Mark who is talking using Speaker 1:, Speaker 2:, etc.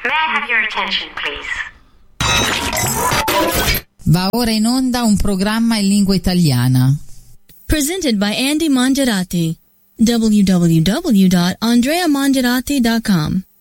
Speaker 1: May I have your attention, please?
Speaker 2: Va ora in onda un programma in lingua italiana.
Speaker 3: Presented by Andy Mongerati. www.andreamongerati.com